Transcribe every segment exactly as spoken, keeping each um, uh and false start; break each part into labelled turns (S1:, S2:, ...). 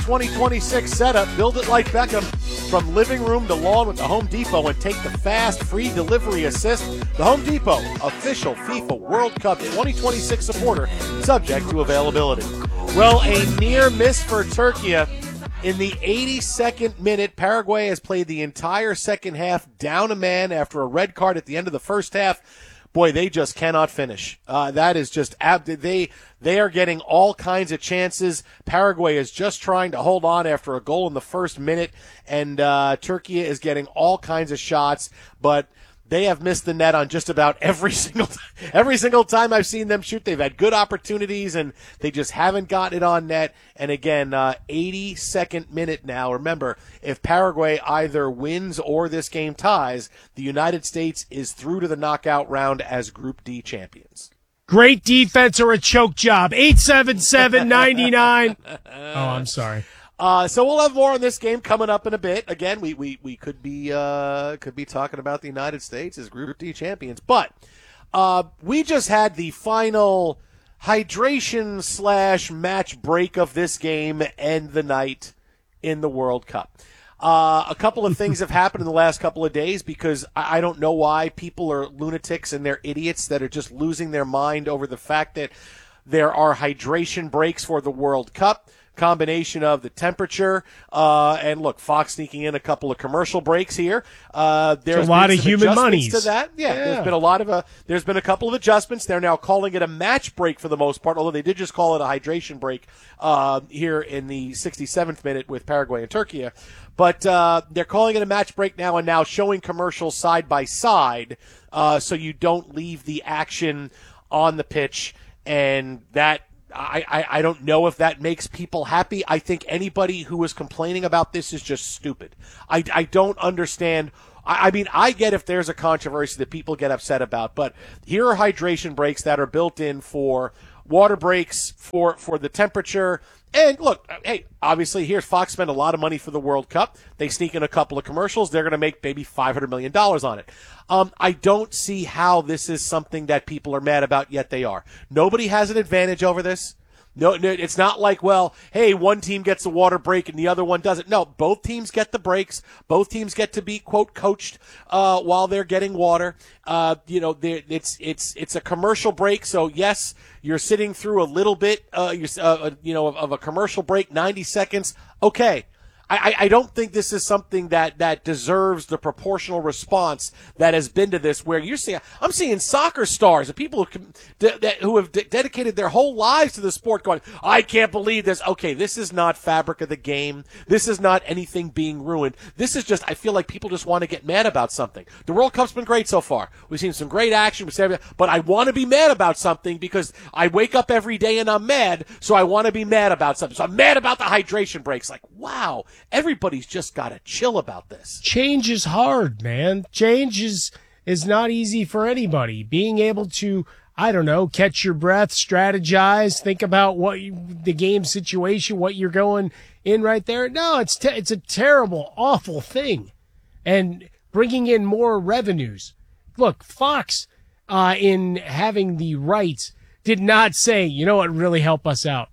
S1: twenty twenty-six setup. Build it like Beckham. From living room to lawn with the Home Depot and take the fast, free delivery assist. The Home Depot, official FIFA World Cup twenty twenty-six supporter, subject to availability. Well, a near miss for Turkey. In the eighty-second minute, Paraguay has played the entire second half down a man after a red card at the end of the first half. Boy, they just cannot finish. Uh, that is just ab- they they are getting all kinds of chances. Paraguay is just trying to hold on after a goal in the first minute, and uh, Turkey is getting all kinds of shots, but they have missed the net on just about every single every single time I've seen them shoot. They've had good opportunities, and they just haven't gotten it on net. And again, uh, eighty-second minute now. Remember, if Paraguay either wins or this game ties, the United States is through to the knockout round as Group D champions.
S2: Great defense or a choke job. eight seven seven, nine nine. Oh, I'm sorry.
S1: Uh, so we'll have more on this game coming up in a bit. Again, we we, we could be uh, could be talking about the United States as Group D champions, but uh, we just had the final hydration slash match break of this game end the night in the World Cup. Uh, a couple of things have happened in the last couple of days because I, I don't know why people are lunatics and they're idiots that are just losing their mind over the fact that there are hydration breaks for the World Cup. Combination of the temperature, uh, and look, Fox sneaking in a couple of commercial breaks here. Uh, there's
S2: a lot
S1: been
S2: of
S1: some
S2: human monies
S1: to that. Yeah,
S2: yeah,
S1: there's been a lot of, uh, there's been a couple of adjustments. They're now calling it a match break for the most part, although they did just call it a hydration break, uh, here in the sixty-seventh minute with Paraguay and Turkey. But, uh, they're calling it a match break now and now showing commercials side by side, uh, so you don't leave the action on the pitch, and that, I, I, I don't know if that makes people happy. I think anybody who is complaining about this is just stupid. I, I don't understand. I, I mean, I get if there's a controversy that people get upset about, but here are hydration breaks that are built in for water breaks, for, for the temperature. And look, hey, obviously here's Fox spent a lot of money for the World Cup. They sneak in a couple of commercials. They're going to make maybe five hundred million dollars on it. Um, I don't see how this is something that people are mad about, yet they are. Nobody has an advantage over this. No, no, it's not like, well, hey, one team gets a water break and the other one doesn't. No, both teams get the breaks. Both teams get to be, quote, coached uh, while they're getting water. Uh, you know, it's it's it's a commercial break, so yes, you're sitting through a little bit, uh, you're, uh, you know, of, of a commercial break, ninety seconds. Okay. I, I don't think this is something that, that deserves the proportional response that has been to this, where you're seeing, I'm seeing soccer stars and people who, who have de- dedicated their whole lives to the sport going, I can't believe this. Okay, this is not fabric of the game. This is not anything being ruined. This is just, I feel like people just want to get mad about something. The World Cup's been great so far. We've seen some great action, but I want to be mad about something because I wake up every day and I'm mad, so I want to be mad about something. So I'm mad about the hydration breaks. Like, wow. Everybody's just got to chill about this.
S2: Change is hard, man. Change is, is not easy for anybody. Being able to, I don't know, catch your breath, strategize, think about what you, the game situation, what you're going in right there. No, it's te- it's a terrible, awful thing. And bringing in more revenues. Look, Fox, uh, in having the rights, did not say, you know what, really help us out.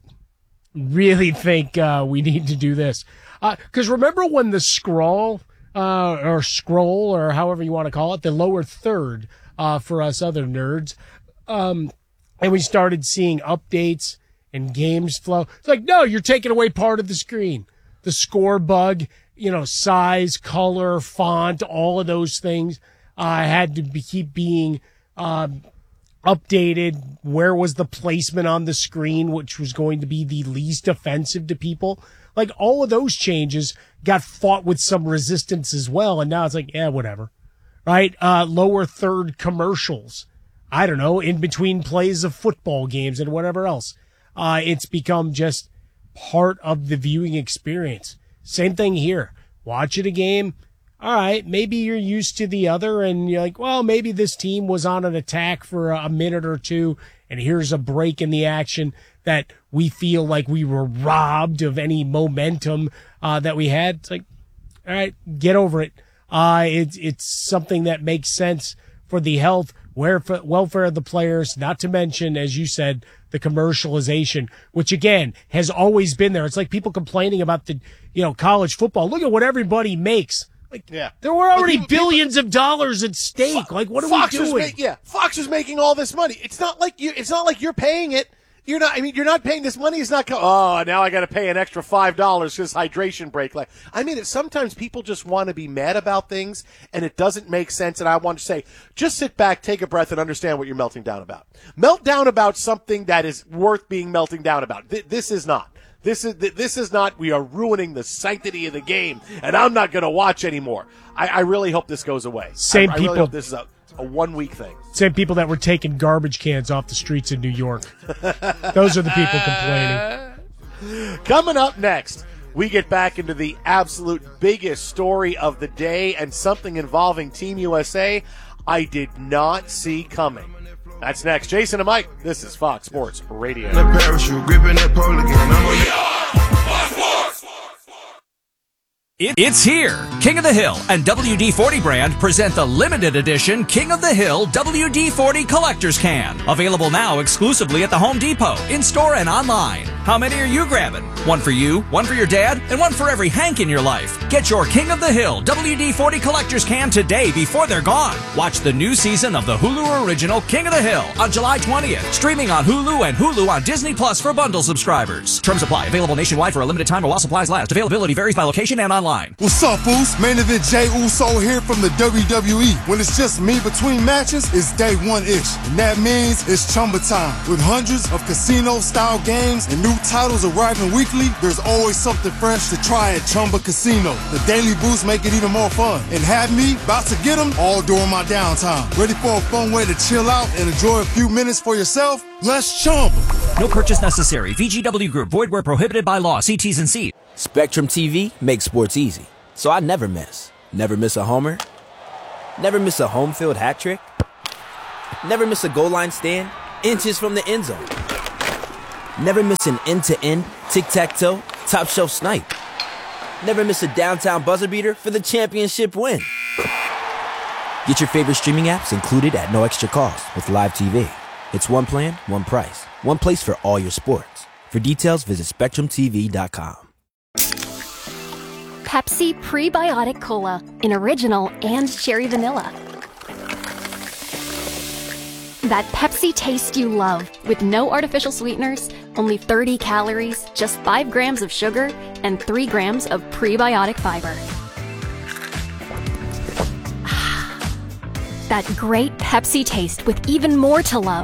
S2: Really think uh, we need to do this. Because uh, remember when the scroll, uh, or scroll, or however you want to call it, the lower third uh, for us other nerds, um, and we started seeing updates and games flow. It's like, no, you're taking away part of the screen. The score bug, you know, size, color, font, all of those things uh, had to be, keep being um, updated. Where was the placement on the screen, which was going to be the least offensive to people? Like, all of those changes got fought with some resistance as well, and now it's like, yeah, whatever. Right? Uh, lower third commercials. I don't know, in between plays of football games and whatever else. Uh, it's become just part of the viewing experience. Same thing here. Watching a game, all right, maybe you're used to the other, and you're like, well, maybe this team was on an attack for a minute or two, and here's a break in the action that we feel like we were robbed of any momentum uh, that we had. It's like, all right, get over it. Uh, it's it's something that makes sense for the health, welfare of the players, not to mention, as you said, the commercialization, which again has always been there. It's like people complaining about the, you know, college football. Look at what everybody makes. Like,
S1: yeah.
S2: there were already
S1: people,
S2: billions people, of dollars at stake. Fo- like, what are
S1: Fox
S2: we doing?
S1: Ma- yeah, Fox is making all this money. It's not like you. It's not like you're paying it. You're not. I mean, you're not paying this money. Is not. Co- oh, now I got to pay an extra five dollars because hydration break. Like, I mean, it, sometimes people just want to be mad about things, and it doesn't make sense. And I want to say, just sit back, take a breath, and understand what you're melting down about. Melt down about something that is worth being melting down about. Th- this is not. This is this is not. We are ruining the sanctity of the game, and I'm not going to watch anymore. I, I really hope this goes away.
S2: Same
S1: I, I
S2: people.
S1: Really hope this is a, a one week thing.
S2: Same people that were taking garbage cans off the streets in New York. Those are the people complaining.
S1: Coming up next, we get back into the absolute biggest story of the day and something involving Team U S A I did not see coming. That's next. Jason and Mike, this is Fox Sports Radio.
S3: The parachute, gripping that pole again.
S4: It, it's here. King of the Hill and W D forty brand present the limited edition King of the Hill W D forty Collector's Can. Available now exclusively at the Home Depot, in-store and online. How many are you grabbing? One for you, one for your dad, and one for every Hank in your life. Get your King of the Hill W D forty Collector's Can today before they're gone. Watch the new season of the Hulu original King of the Hill on July twentieth. Streaming on Hulu and Hulu on Disney Plus for bundle subscribers. Terms apply. Available nationwide for a limited time or while supplies last. Availability varies by location and online.
S3: What's up, Foos? Main event Jey Uso here from the W W E. When it's just me between matches, it's day one-ish. And that means it's Chumba time. With hundreds of casino-style games and new titles arriving weekly, there's always something fresh to try at Chumba Casino. The daily boosts make it even more fun. And have me about to get them all during my downtime. Ready for a fun way to chill out and enjoy a few minutes for yourself? Let's Chumba.
S4: No purchase necessary. V G W Group. Void where prohibited by law. See T's and C's.
S5: Spectrum T V makes sports easy. So I never miss. Never miss a homer. Never miss a home field hat trick. Never miss a goal line stand inches from the end zone. Never miss an end-to-end, tic-tac-toe, top-shelf snipe. Never miss a downtown buzzer beater for the championship win. Get your favorite streaming apps included at no extra cost with Live T V. It's one plan, one price. One place for all your sports. For details, visit Spectrum T V dot com.
S6: Pepsi Prebiotic Cola in original and cherry vanilla. That Pepsi taste you love with no artificial sweeteners, only thirty calories, just five grams of sugar, and three grams of prebiotic fiber. That great Pepsi taste with even more to love.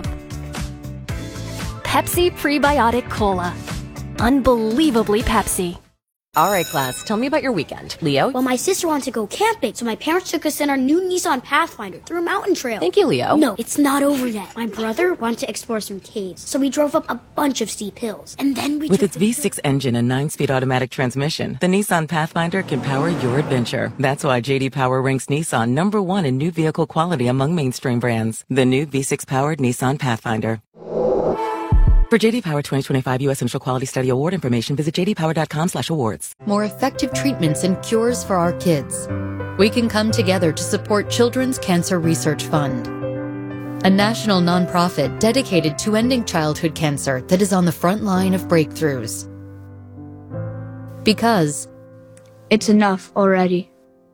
S6: Pepsi Prebiotic Cola. Unbelievably Pepsi.
S7: All right, class, tell me about your weekend. Leo?
S8: Well, my sister wanted to go camping, so my parents took us in our new Nissan Pathfinder through a mountain trail.
S7: Thank you, Leo.
S8: No, it's not over yet. My brother wanted to explore some caves, so we drove up a bunch of steep hills. And then we
S7: With
S8: took
S7: its V six engine and nine-speed automatic transmission, the Nissan Pathfinder can power your adventure. That's why J D Power ranks Nissan number one in new vehicle quality among mainstream brands. The new V six-powered Nissan Pathfinder. For J D Power twenty twenty-five U S Initial Quality Study Award information, visit j d power dot com slash awards.
S9: More effective treatments and cures for our kids. We can come together to support Children's Cancer Research Fund, a national nonprofit dedicated to ending childhood cancer that is on the front line of breakthroughs. Because
S10: it's enough already.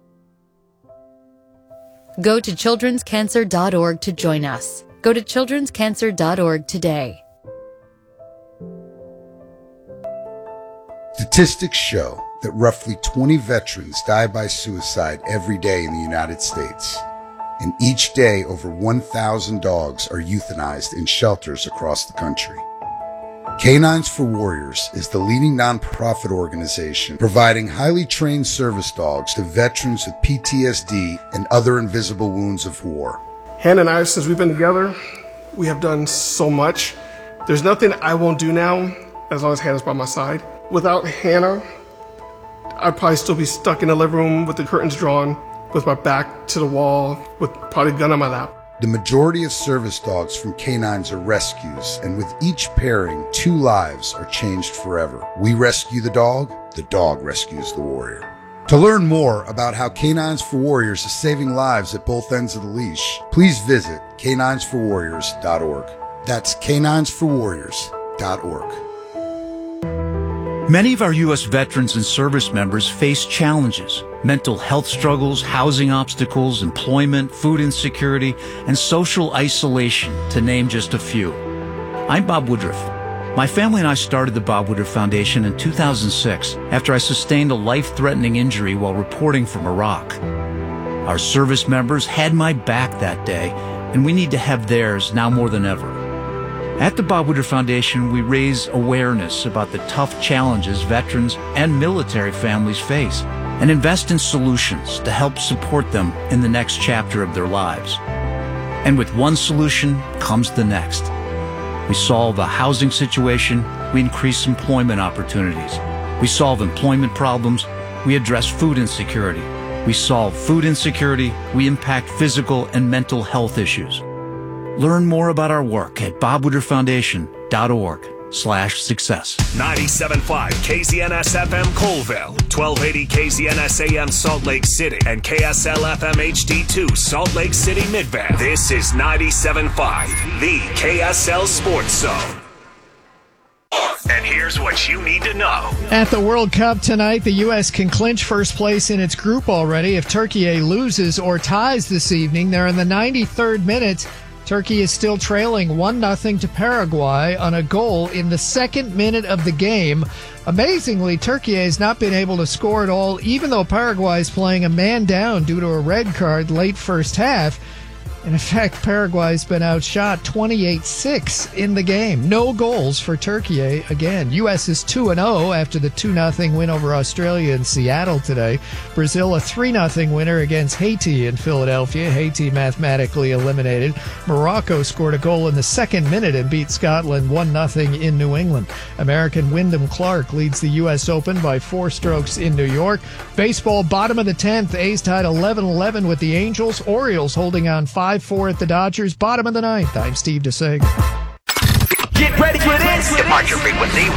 S9: Go to children's cancer dot org to join us. Go to children's cancer dot org today.
S11: Statistics show that roughly twenty veterans die by suicide every day in the United States. And each day, over one thousand dogs are euthanized in shelters across the country. Canines for Warriors is the leading nonprofit organization providing highly trained service dogs to veterans with P T S D and other invisible wounds of war.
S12: Hannah and I, since we've been together, we have done so much. There's nothing I won't do now as long as Hannah's by my side. Without Hannah, I'd probably still be stuck in the living room with the curtains drawn, with my back to the wall, with probably a gun on my lap.
S11: The majority of service dogs from canines are rescues, and with each pairing, two lives are changed forever. We rescue the dog, the dog rescues the warrior. To learn more about how Canines for Warriors is saving lives at both ends of the leash, please visit canines for warriors dot org. That's canines for warriors dot org.
S13: Many of our U S veterans and service members face challenges: mental health struggles, housing obstacles, employment, food insecurity, and social isolation, to name just a few. I'm Bob Woodruff. My family and I started the Bob Woodruff Foundation in two thousand six after I sustained a life-threatening injury while reporting from Iraq. Our service members had my back that day, and we need to have theirs now more than ever. At the Bob Woodruff Foundation, we raise awareness about the tough challenges veterans and military families face and invest in solutions to help support them in the next chapter of their lives. And with one solution comes the next. We solve a housing situation, we increase employment opportunities. We solve employment problems, we address food insecurity. We solve food insecurity, we impact physical and mental health issues. Learn more about our work at bob woodruff foundation dot org slash success.
S14: ninety-seven point five K Z N S F M Colville, twelve eighty K Z N S A M Salt Lake City, and K S L F M H D two Salt Lake City Midvale. This is ninety-seven point five, the K S L Sports Zone. And here's what you need to know.
S15: At the World Cup tonight, the U S can clinch first place in its group already if Turkey loses or ties this evening. They're in the ninety-third minute. Turkey is still trailing one nothing to Paraguay on a goal in the second minute of the game. Amazingly, Turkey has not been able to score at all, even though Paraguay is playing a man down due to a red card late first half. And in fact, Paraguay's been outshot twenty-eight six in the game. No goals for Turkey again. U S is two and oh after the two nothing win over Australia in Seattle today. Brazil a three nothing winner against Haiti in Philadelphia. Haiti mathematically eliminated. Morocco scored a goal in the second minute and beat Scotland one nothing in New England. American Wyndham Clark leads the U S Open by four strokes in New York. Baseball, bottom of the tenth. A's tied eleven eleven with the Angels. Orioles holding on five four at the Dodgers. Bottom of the ninth. I'm Steve DeSeg.
S14: Get ready for this. Departure frequency